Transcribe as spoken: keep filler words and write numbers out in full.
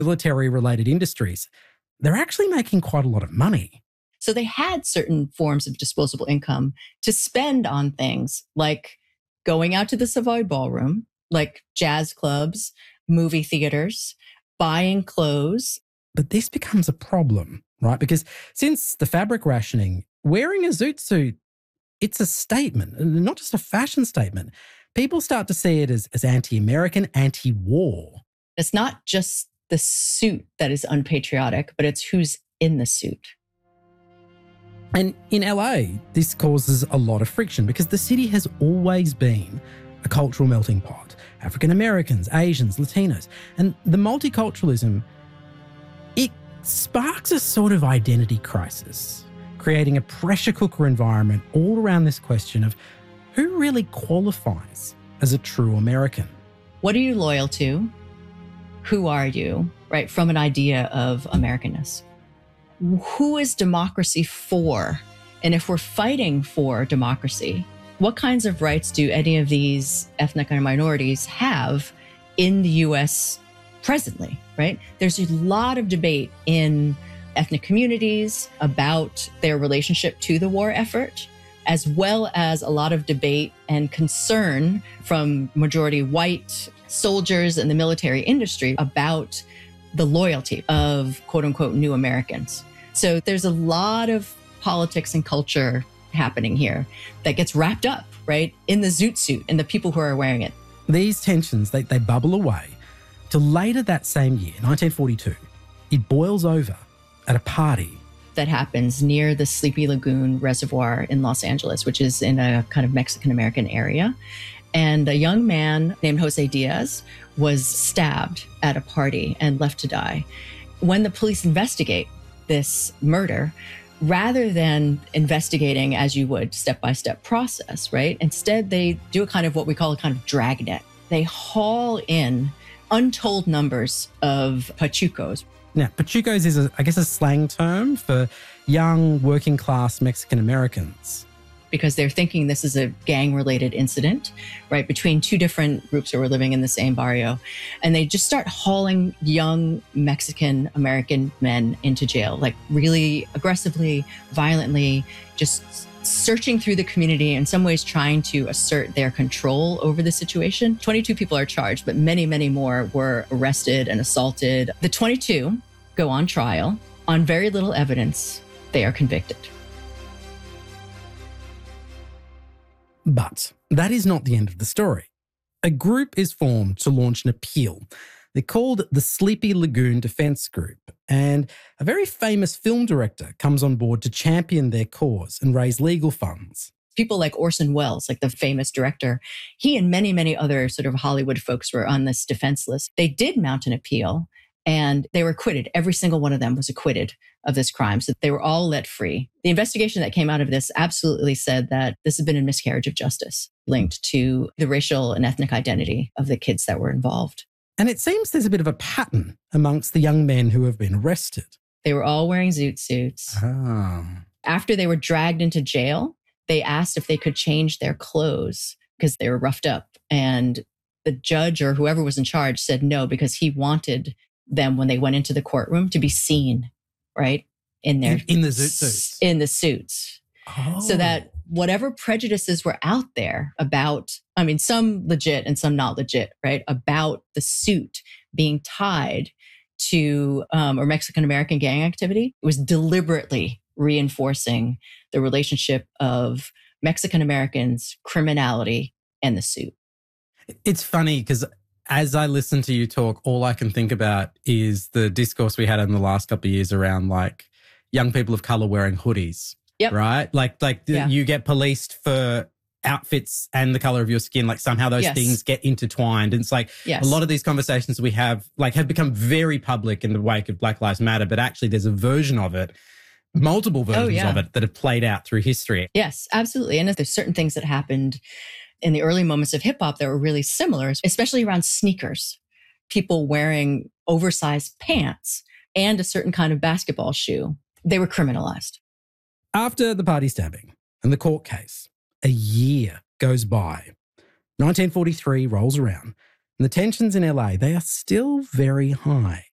military-related industries, they're actually making quite a lot of money. So they had certain forms of disposable income to spend on things like going out to the Savoy Ballroom, like jazz clubs, movie theaters, buying clothes. But this becomes a problem, right? Because since the fabric rationing, wearing a zoot suit, it's a statement, not just a fashion statement. People start to see it as, as anti-American, anti-war. It's not just the suit that is unpatriotic, but it's who's in the suit. And in L A, this causes a lot of friction because the city has always been a cultural melting pot. African Americans, Asians, Latinos. And the multiculturalism, it sparks a sort of identity crisis, creating a pressure cooker environment all around this question of who really qualifies as a true American. What are you loyal to? Who are you, right? From an idea of Americanness. Who is democracy for? And if we're fighting for democracy, what kinds of rights do any of these ethnic minorities have in the U S presently, right? There's a lot of debate in ethnic communities about their relationship to the war effort, as well as a lot of debate and concern from majority white soldiers in the military industry about the loyalty of quote unquote new Americans. So there's a lot of politics and culture happening here that gets wrapped up, right, in the zoot suit and the people who are wearing it. These tensions, they, they bubble away till later that same year, nineteen forty-two, it boils over at a party that happens near the Sleepy Lagoon Reservoir in Los Angeles, which is in a kind of Mexican-American area. And a young man named Jose Diaz was stabbed at a party and left to die. When the police investigate this murder, rather than investigating as you would step-by-step process, right? Instead, they do a kind of what we call a kind of dragnet. They haul in untold numbers of pachucos. Now, pachucos is, a, I guess, a slang term for young working-class Mexican Americans. Because they're thinking this is a gang-related incident, right, between two different groups who were living in the same barrio. And they just start hauling young Mexican-American men into jail, like really aggressively, violently, just searching through the community, in some ways trying to assert their control over the situation. twenty-two people are charged, but many, many more were arrested and assaulted. The twenty-two go on trial. On very little evidence, they are convicted. But that is not the end of the story. A group is formed to launch an appeal. They're called the Sleepy Lagoon Defense Group, and a very famous film director comes on board to champion their cause and raise legal funds. People like Orson Welles, like the famous director, he and many, many other sort of Hollywood folks were on this defense list. They did mount an appeal and they were acquitted. Every single one of them was acquitted of this crime. So they were all let free. The investigation that came out of this absolutely said that this had been a miscarriage of justice linked to the racial and ethnic identity of the kids that were involved. And it seems there's a bit of a pattern amongst the young men who have been arrested. They were all wearing zoot suits. Oh. After they were dragged into jail, they asked if they could change their clothes because they were roughed up. And the judge or whoever was in charge said no, because he wanted them, when they went into the courtroom, to be seen, right? In their In, in the zoot suits. In the suits. Oh. So that whatever prejudices were out there about, I mean, some legit and some not legit, right? About the suit being tied to um, or Mexican-American gang activity, it was deliberately reinforcing the relationship of Mexican-Americans, criminality, and the suit. It's funny because as I listen to you talk, all I can think about is the discourse we had in the last couple of years around like young people of color wearing hoodies, yep. right? Like, like yeah. you get policed for outfits and the color of your skin. Like somehow those yes. things get intertwined. And it's like yes. a lot of these conversations we have like have become very public in the wake of Black Lives Matter, but actually there's a version of it, multiple versions oh, yeah. of it that have played out through history. Yes, absolutely. And there's certain things that happened in the early moments of hip hop that were really similar, especially around sneakers, people wearing oversized pants and a certain kind of basketball shoe. They were criminalized. After the party stabbing and the court case, a year goes by. nineteen forty-three rolls around and the tensions in L A, they are still very high.